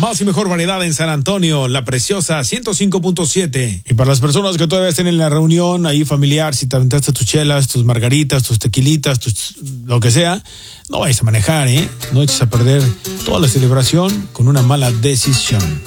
Más y mejor variedad en San Antonio, La Preciosa 105.7. Y para las personas que todavía estén en la reunión ahí familiar, si te aventaste tus chelas, tus margaritas, tus tequilitas, lo que sea, no vayas a manejar, ¿eh? No eches a perder toda la celebración con una mala decisión.